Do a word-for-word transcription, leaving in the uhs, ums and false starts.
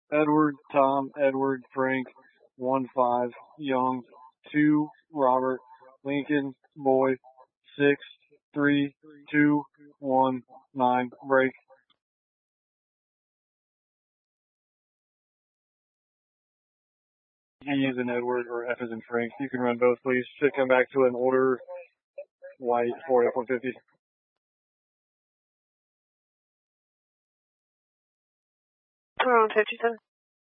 Edward, Tom, Edward, Frank, one five, Young, two, Robert, Lincoln, Boy, six, three, two, one, nine, break. E is in Edward or F is in Frank. You can run both, please. Should come back to an older white Ford F one fifty. Around fifty-seven.